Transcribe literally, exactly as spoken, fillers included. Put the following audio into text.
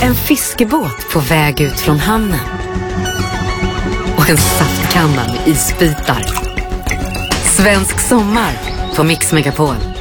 En fiskebåt på väg ut från hamnen. Och en saftkanna med isbitar. Svensk sommar på Mix Megapol.